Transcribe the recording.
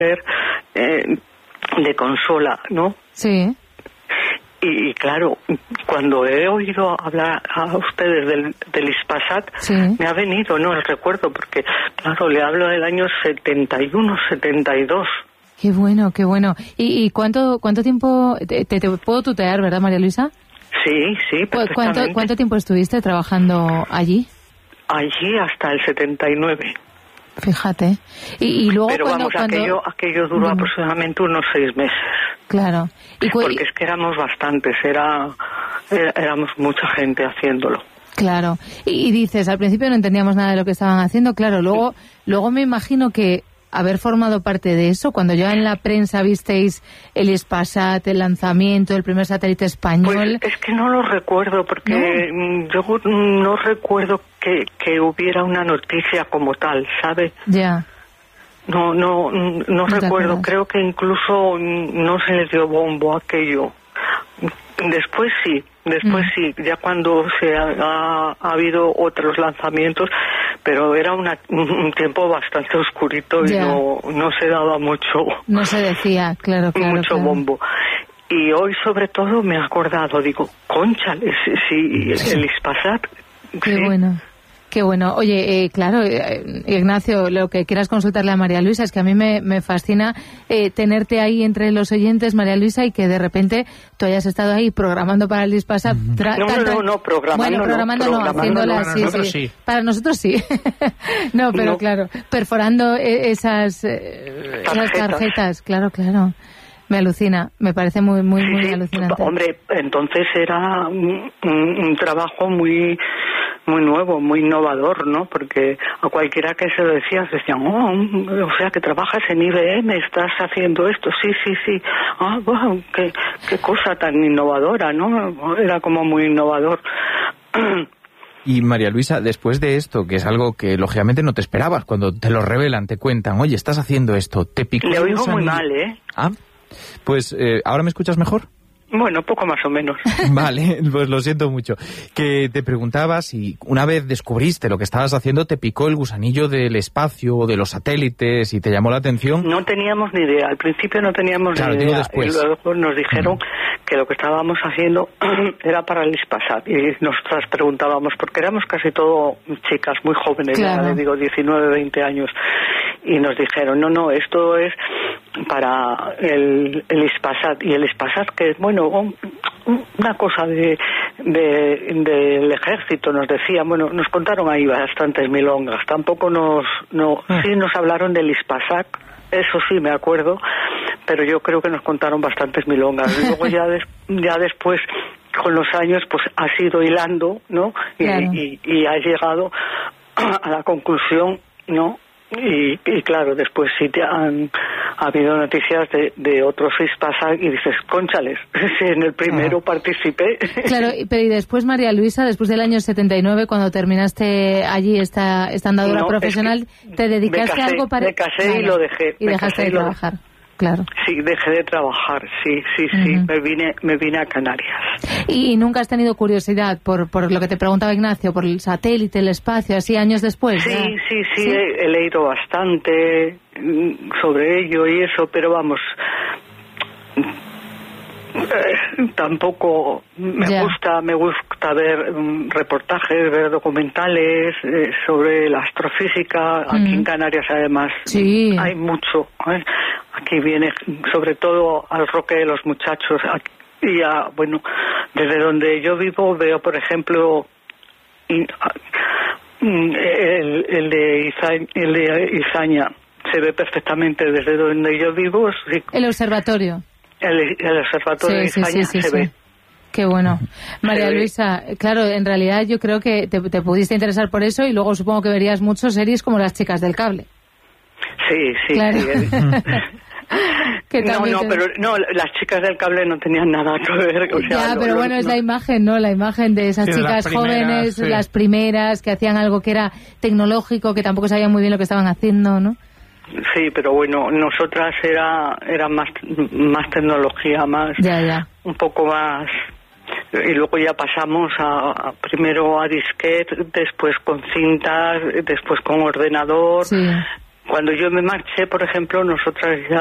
de consola, ¿no? Sí. Y claro, cuando he oído hablar a ustedes del Ispasat, sí, me ha venido, ¿no?, el recuerdo, porque, claro, le hablo del año 71, 72. Qué bueno, qué bueno. ¿Y cuánto tiempo te puedo tutear, verdad, María Luisa? Sí, perfectamente. ¿Cuánto tiempo estuviste trabajando allí? Allí hasta el 79. Fíjate. Y luego pero vamos, aquello duró aproximadamente unos 6 meses. Claro. Porque es que éramos bastantes, éramos mucha gente haciéndolo. Claro. Y dices, al principio no entendíamos nada de lo que estaban haciendo, claro, luego me imagino que haber formado parte de eso, cuando ya en la prensa visteis el Ispasat, el lanzamiento, el primer satélite español... Pues es que no lo recuerdo, porque yo no recuerdo que hubiera una noticia como tal, ¿sabe? Ya. No recuerdo, creo que incluso no se les dio bombo a aquello. Después sí, ya cuando ha habido otros lanzamientos, pero era un tiempo bastante oscurito y no se daba mucho. No se decía, claro. Bombo. Y hoy sobre todo me he acordado, digo, cónchale, sí, el Ispasat. Qué bueno. Qué bueno. Oye, claro, Ignacio, lo que quieras consultarle a María Luisa, es que a mí me fascina tenerte ahí entre los oyentes, María Luisa, y que de repente tú hayas estado ahí programando para el Ispasat. Programando no, haciéndola, sí. Para nosotros sí. Pero claro, perforando esas tarjetas, claro. Me alucina, me parece muy alucinante. Hombre, entonces era un trabajo muy nuevo, muy innovador, ¿no? Porque a cualquiera que se lo decías decían, o sea, que trabajas en IBM, estás haciendo esto, sí. Wow, qué cosa tan innovadora, ¿no? Era como muy innovador. Y María Luisa, después de esto, que es algo que lógicamente no te esperabas, cuando te lo revelan, te cuentan, oye, estás haciendo esto, te picó... Le oigo muy mal, ¿eh? Pues, ¿ahora me escuchas mejor? Bueno, poco más o menos. Vale, pues lo siento mucho. Que te preguntaba si una vez descubriste lo que estabas haciendo, te picó el gusanillo del espacio o de los satélites y te llamó la atención. No teníamos ni idea, al principio no teníamos ni idea. Digo después. Y luego nos dijeron que lo que estábamos haciendo era para el Ispasat. Y nosotras preguntábamos, porque éramos casi todo chicas muy jóvenes, claro. ya, digo 19, 20 años. Y nos dijeron, no, esto es para el Ispasat. Y el Ispasat, que es, bueno, una cosa del ejército, nos decían, nos contaron ahí bastantes milongas. Tampoco sí nos hablaron del Ispasat, eso sí me acuerdo, pero yo creo que nos contaron bastantes milongas. Y luego ya después, con los años, pues has ido hilando, ¿no? Claro. Y has llegado a la conclusión, ¿no? Y claro, después sí ha habido noticias de otros Ispasat y dices, cónchales, si en el primero participé. Claro, pero y después, María Luisa, después del año 79, cuando terminaste allí esta andadura profesional, ¿te dedicaste a algo para...? Me casé y lo dejé. Y dejaste de trabajar. Claro. Sí, dejé de trabajar, sí. Me vine a Canarias. ¿Y nunca has tenido curiosidad por lo que te preguntaba Ignacio, por el satélite, el espacio, así años después? Sí, he leído bastante sobre ello y eso, pero vamos, tampoco me gusta ver reportajes, ver documentales sobre la astrofísica. Aquí en Canarias además hay mucho, aquí viene sobre todo al Roque de los Muchachos y desde donde yo vivo veo, por ejemplo, el de Izaña se ve perfectamente desde donde yo vivo. Sí. El observatorio. El observatorio de Izaña se ve. Qué bueno. María Luisa, claro, en realidad yo creo que te pudiste interesar por eso y luego supongo que verías muchas series como Las chicas del cable. Sí. Claro. Pero Las chicas del cable no tenían nada que ver. Es la imagen, ¿no? La imagen de esas chicas jóvenes, las primeras, que hacían algo que era tecnológico, que tampoco sabían muy bien lo que estaban haciendo, ¿no? Sí, pero nosotras era más tecnología, más un poco más, y luego ya pasamos primero a disquete, después con cintas, después con ordenador, cuando yo me marché, por ejemplo, nosotras ya